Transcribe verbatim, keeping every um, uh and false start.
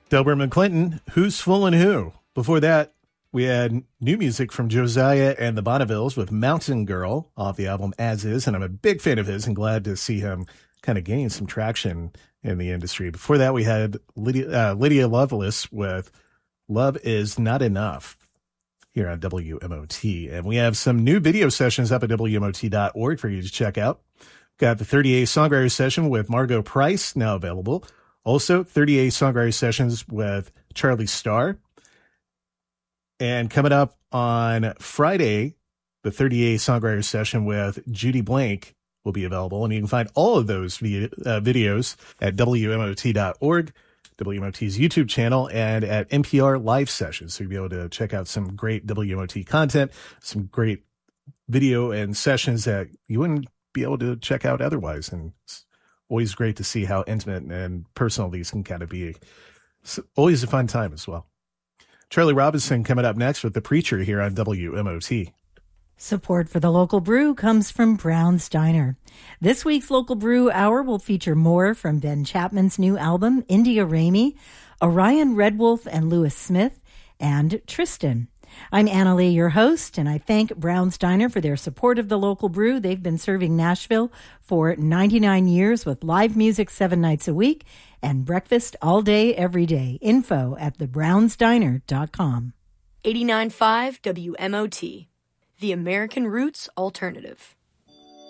Delbert McClinton, Who's Foolin' Who? Before that, we had new music from Josiah and the Bonnevilles with Mountain Girl off the album As Is, and I'm a big fan of his and glad to see him kind of gain some traction in the industry. Before that, we had Lydia, uh, Lydia Loveless with Love Is Not Enough here on W M O T. And we have some new video sessions up at W M O T dot org for you to check out. Got the thirty-eight Songwriter Session with Margot Price now available. Also, thirty-eight Songwriter Sessions with Charlie Starr. And coming up on Friday, the thirty-eight Songwriter Session with Judy Blank will be available. And you can find all of those vi- uh, videos at W M O T dot org, W M O T's YouTube channel, and at N P R Live Sessions. So you'll be able to check out some great W M O T content, some great video and sessions that you wouldn't be able to check out otherwise. And it's always great to see how intimate and personal these can kind of be. It's always a fun time as well. Charlie Robinson coming up next with The Preacher here on W M O T. Support for the Local Brew comes from Brown's Diner. This week's Local Brew Hour will feature more from Ben Chapman's new album, India Ramey, Orion Red Wolf and Lewis Smith, and Tristan. I'm Anna Lee, your host, and I thank Brown's Diner for their support of the Local Brew. They've been serving Nashville for ninety-nine years with live music seven nights a week and breakfast all day, every day. Info at the browns diner dot com. eighty-nine point five W M O T, the American Roots Alternative.